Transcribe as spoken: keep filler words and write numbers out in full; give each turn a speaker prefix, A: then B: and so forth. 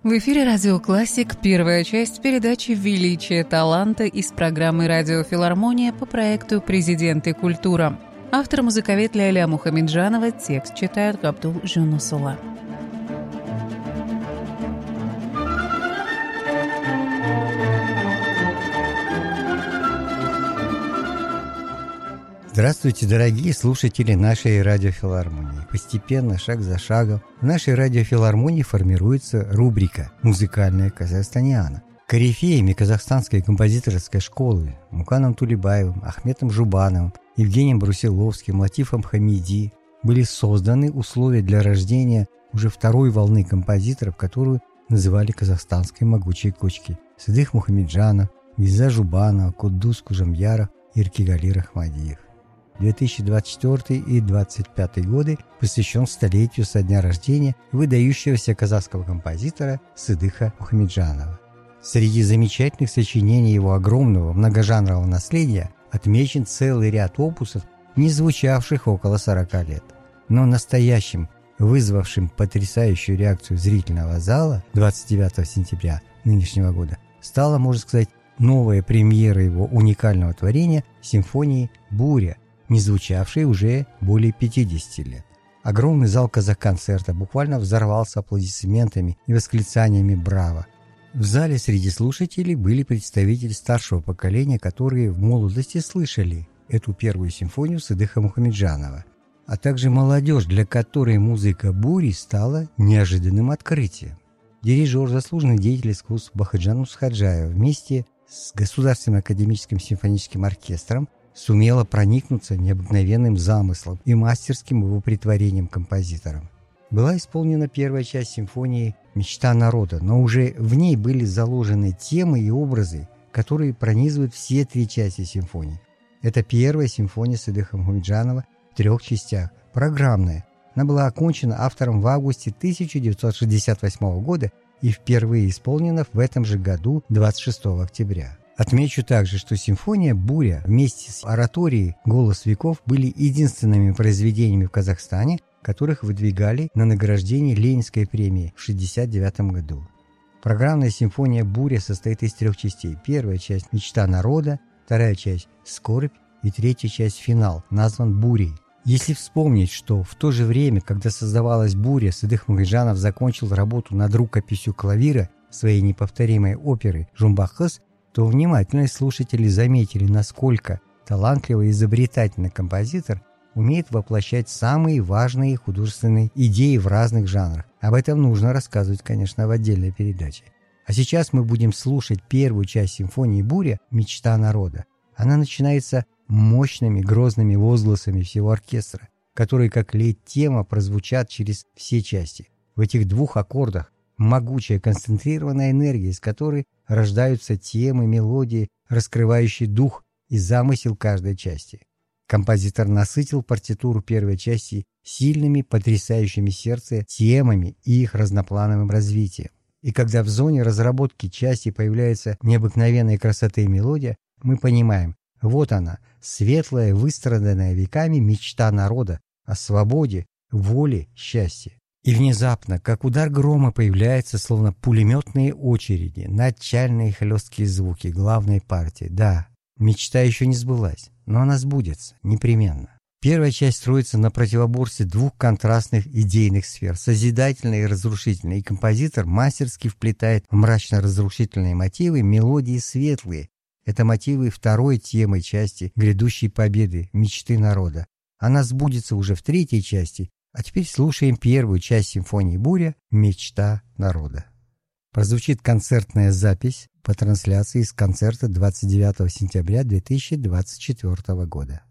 A: В эфире «Радио Классик», первая часть передачи «Величие таланта» из программы «Радио Филармония» по проекту «Президент и культура». Автор музыковед Ляля Мухамеджанова, текст читает Габдул Жунусула.
B: Здравствуйте, дорогие слушатели нашей радиофилармонии. Постепенно, шаг за шагом, в нашей радиофилармонии формируется рубрика «Музыкальная Казахстаниана». Корифеями казахстанской композиторской школы Муканом Тулебаевым, Ахметом Жубановым, Евгением Брусиловским, Латифом Хамиди были созданы условия для рождения уже второй волны композиторов, которую называли казахстанской могучей кочкой. Сыдых Мухамеджанов, Гиза Жубанова, Куддус Кужамьяров, Иркигали Рахмадиев. две тысячи двадцать четвёртый и две тысячи двадцать пятый годы посвящен столетию со дня рождения выдающегося казахского композитора Сыдыха Мухамеджанова. Среди замечательных сочинений его огромного многожанрового наследия отмечен целый ряд опусов, не звучавших около сорока лет. Но настоящим, вызвавшим потрясающую реакцию зрительного зала двадцать девятого сентября нынешнего года, стала, можно сказать, новая премьера его уникального творения симфонии «Буря», не звучавшей уже более пятидесяти лет. Огромный зал казах-концерта буквально взорвался аплодисментами и восклицаниями «Браво!». В зале среди слушателей были представители старшего поколения, которые в молодости слышали эту первую симфонию Сыдыха Мухамеджанова, а также молодежь, для которой музыка «Бури» стала неожиданным открытием. Дирижер, заслуженный деятель искусств Бахаджан Усхаджаев вместе с Государственным академическим симфоническим оркестром сумела проникнуться необыкновенным замыслом и мастерским его притворением композитором. Была исполнена первая часть симфонии «Мечта народа», но уже в ней были заложены темы и образы, которые пронизывают все три части симфонии. Это первая симфония Сыдыха Мухамеджанова в трех частях, программная. Она была окончена автором в августе тысяча девятьсот шестьдесят восьмого года и впервые исполнена в этом же году двадцать шестого октября. Отмечу также, что симфония «Буря» вместе с ораторией «Голос веков» были единственными произведениями в Казахстане, которых выдвигали на награждение Ленинской премии в шестьдесят девятом году. Программная симфония «Буря» состоит из трех частей. Первая часть «Мечта народа», вторая часть «Скорбь» и третья часть «Финал», назван «Бурей». Если вспомнить, что в то же время, когда создавалась «Буря», Сыдых Мухамеджанов закончил работу над рукописью клавира своей неповторимой оперы «Жумбахыс», то внимательные слушатели заметили, насколько талантливый и изобретательный композитор умеет воплощать самые важные художественные идеи в разных жанрах. Об этом нужно рассказывать, конечно, в отдельной передаче. А сейчас мы будем слушать первую часть симфонии «Буря» «Мечта народа». Она начинается мощными грозными возгласами всего оркестра, которые как лейтема прозвучат через все части. В этих двух аккордах могучая концентрированная энергия, из которой рождаются темы, мелодии, раскрывающие дух и замысел каждой части. Композитор насытил партитуру первой части сильными, потрясающими сердце темами и их разноплановым развитием. И когда в зоне разработки части появляется необыкновенной красоты мелодия, мы понимаем, вот она, светлая, выстраданная веками мечта народа о свободе, воле, счастье. И внезапно, как удар грома, появляются словно пулеметные очереди, начальные хлесткие звуки главной партии. Да, мечта еще не сбылась, но она сбудется, непременно. Первая часть строится на противоборстве двух контрастных идейных сфер, созидательной и разрушительной, и композитор мастерски вплетает в мрачно-разрушительные мотивы мелодии светлые. Это мотивы второй темы части грядущей победы, мечты народа. Она сбудется уже в третьей части. А теперь слушаем первую часть симфонии «Буря» «Мечта народа». Прозвучит концертная запись по трансляции из концерта двадцать девятого сентября две тысячи двадцать четвёртого года.